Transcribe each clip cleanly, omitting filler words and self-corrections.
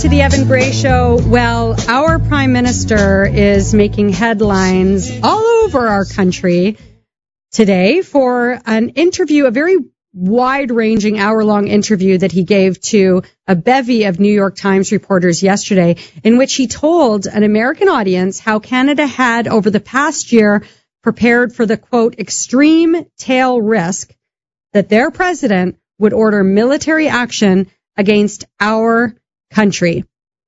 To the Evan Gray Show. Well, our Prime Minister is making headlines all over our country today for an interview, a very wide-ranging hour-long interview that he gave to a bevy of New York Times reporters yesterday, in which he told an American audience how Canada had, over the past year, prepared for the, quote, extreme tail risk that their president would order military action against our country.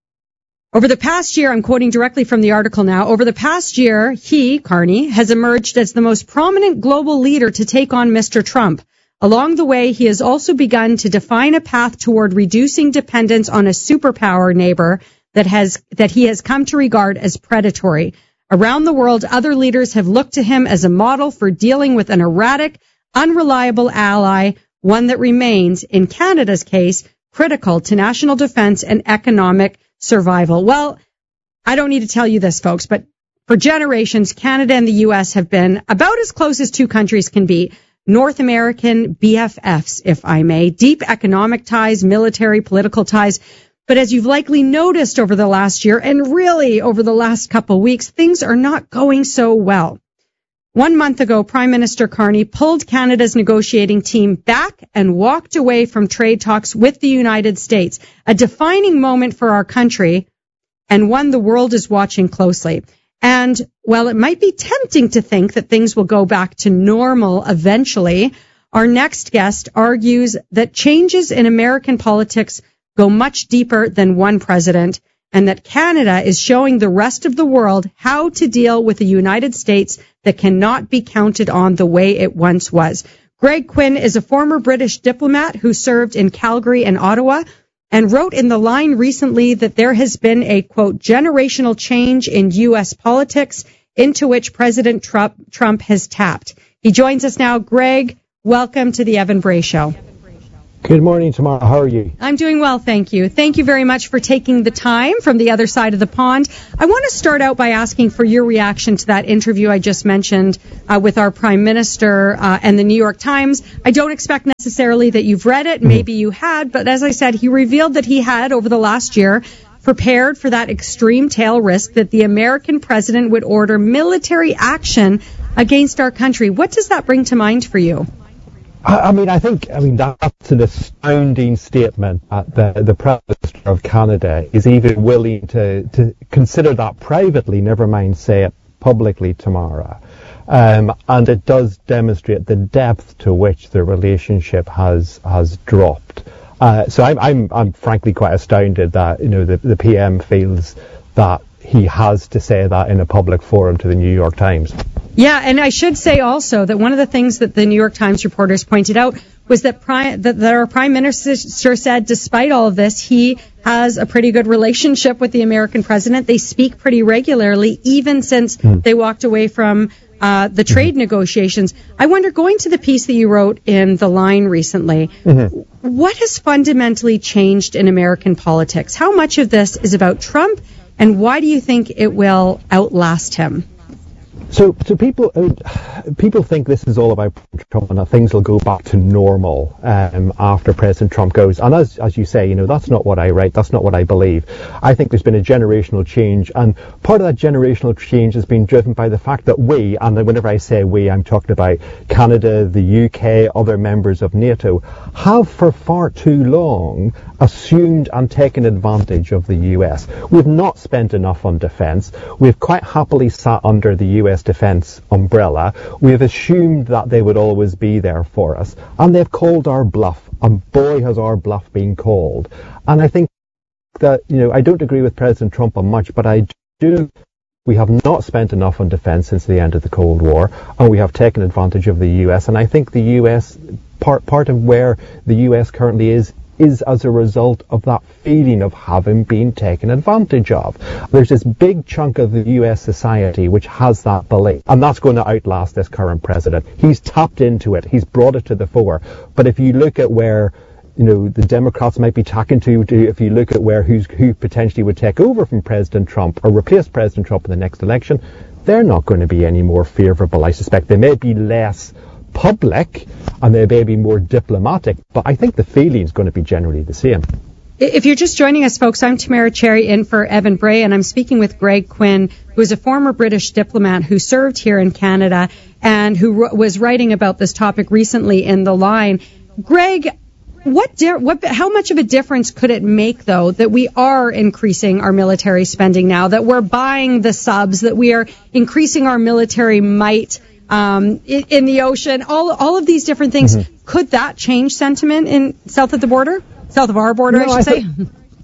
Over the past year, I'm quoting directly from the article now, over the past year, he, Carney, has emerged as the most prominent global leader to take on Mr. Trump. Along the way, he has also begun to define a path toward reducing dependence on a superpower neighbor that he has come to regard as predatory. Around the world, other leaders have looked to him as a model for dealing with an erratic, unreliable ally, one that remains, in Canada's case, critical to national defense and economic survival. Well, I don't need to tell you this, folks, but for generations, Canada and the U.S. have been about as close as two countries can be. North American BFFs, if I may, deep economic ties, military, political ties. But as you've likely noticed over the last year, and really over the last couple of weeks, things are not going so well. 1 month ago, Prime Minister Carney pulled Canada's negotiating team back and walked away from trade talks with the United States, a defining moment for our country and one the world is watching closely. And while it might be tempting to think that things will go back to normal eventually, our next guest argues that changes in American politics go much deeper than one president, and that Canada is showing the rest of the world how to deal with a United States that cannot be counted on the way it once was. Greg Quinn is a former British diplomat who served in Calgary and Ottawa and wrote in The Line recently that there has been a, quote, generational change in U.S. politics into which President Trump has tapped. He joins us now. Greg, welcome to the Evan Bray Show. Good morning, Tamara. How are you? I'm doing well, thank you. Thank you very much for taking the time from the other side of the pond. I want to start out by asking for your reaction to that interview I just mentioned with our Prime Minister and the New York Times. I don't expect necessarily that you've read it. Maybe you had. But as I said, he revealed that he had, over the last year, prepared for that extreme tail risk that the American president would order military action against our country. What does that bring to mind for you? I mean, that's an astounding statement that the Prime Minister of Canada is even willing to consider that privately, never mind say it publicly, Tamara. And it does demonstrate the depth to which the relationship has dropped. So I'm frankly quite astounded that, the PM feels that he has to say that in a public forum to the New York Times. Yeah, and I should say also that one of the things that the New York Times reporters pointed out was that our Prime Minister said, despite all of this, he has a pretty good relationship with the American president. They speak pretty regularly, even since they walked away from the trade negotiations. I wonder, going to the piece that you wrote in The Line recently, what has fundamentally changed in American politics? How much of this is about Trump, and why do you think it will outlast him? So people think this is all about Trump and that things will go back to normal after President Trump goes. And as you say, that's not what I write. That's not what I believe. I think there's been a generational change, and part of that generational change has been driven by the fact that we, and whenever I say we, I'm talking about Canada, the UK, other members of NATO, have for far too long assumed and taken advantage of the US. We've not spent enough on defence. We've quite happily sat under the US defence umbrella. We've assumed that they would always be there for us, and they've called our bluff, and boy has our bluff been called. And I think that, I don't agree with President Trump on much, but I do. We have not spent enough on defence since the end of the Cold War, and we have taken advantage of the US. And I think the US, part of where the US currently is as a result of that feeling of having been taken advantage of. There's this big chunk of the US society which has that belief, and that's going to outlast this current president. He's tapped into it. He's brought it to the fore. But if you look at where the Democrats might be tacking to, if you look at who potentially would take over from President Trump or replace President Trump in the next election, they're not going to be any more favourable. I suspect they may be less public and they may be more diplomatic, but I think the feeling is going to be generally the same. If you're just joining us, folks, I'm Tamara Cherry in for Evan Bray, and I'm speaking with Greg Quinn, who is a former British diplomat who served here in Canada and who was writing about this topic recently in The Line. Greg, how much of a difference could it make, though, that we are increasing our military spending now, that we're buying the subs, that we are increasing our military might in the ocean, all of these different things? Mm-hmm. Could that change sentiment in south of our border, I should say?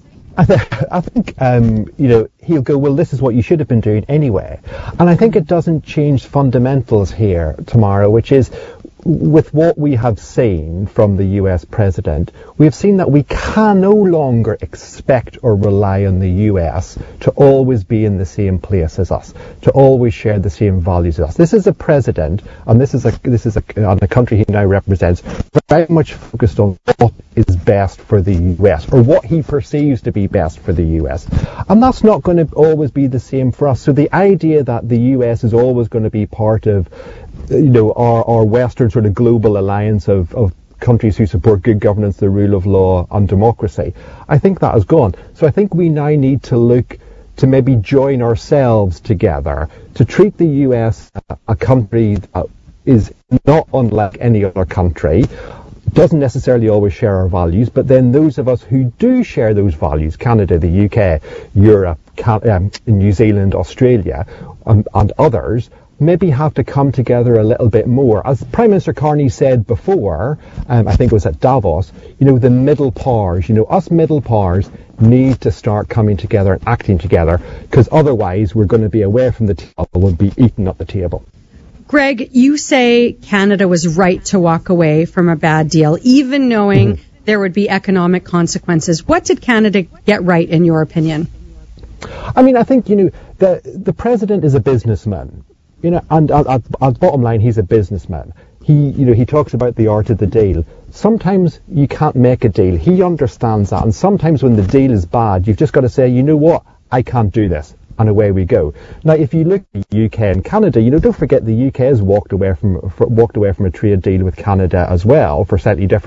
I think he'll go, well, this is what you should have been doing anyway. And I think it doesn't change fundamentals here, Tamara, which is, with what we have seen from the US president, we have seen that we can no longer expect or rely on the US to always be in the same place as us, to always share the same values as us. This is a president, and this is a country he now represents, very much focused on what is best for the US, or what he perceives to be best for the US. And that's not going to always be the same for us. So the idea that the US is always going to be part of our Western sort of global alliance of countries who support good governance, the rule of law and democracy, I think that has gone. So I think we now need to look to maybe join ourselves together to treat the US, a country that is not unlike any other country, doesn't necessarily always share our values, but then those of us who do share those values, Canada, the UK, Europe, New Zealand, Australia, and others, maybe have to come together a little bit more. As Prime Minister Carney said before, I think it was at Davos, the middle powers, us middle powers need to start coming together and acting together, because otherwise we're going to be away from the table and be eaten at the table. Greg, you say Canada was right to walk away from a bad deal, even knowing there would be economic consequences. What did Canada get right, in your opinion? I mean, I think, the president is a businessman. And at bottom line, he's a businessman. He talks about the art of the deal. Sometimes you can't make a deal. He understands that. And sometimes when the deal is bad, you've just got to say, you know what, I can't do this. And away we go. Now, if you look at the UK and Canada, don't forget the UK has walked away from a trade deal with Canada as well for slightly different